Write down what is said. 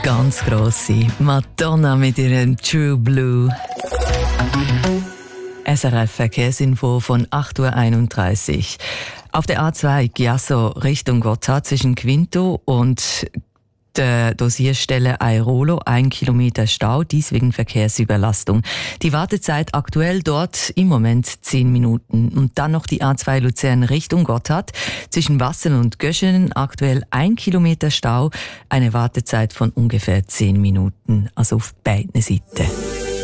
Ganz grosse Madonna mit ihrem True Blue. SRF Verkehrsinfo von 8:31 Uhr. Auf der A2 Chiasso Richtung Gotthard zwischen Quinto und der Dosierstelle Airolo 1 Kilometer Stau, dies wegen Verkehrsüberlastung. Die Wartezeit aktuell dort im Moment 10 Minuten. Und dann noch die A2 Luzern Richtung Gotthard zwischen Wassen und Göschenen aktuell 1 Kilometer Stau, eine Wartezeit von ungefähr 10 Minuten, also auf beiden Seiten.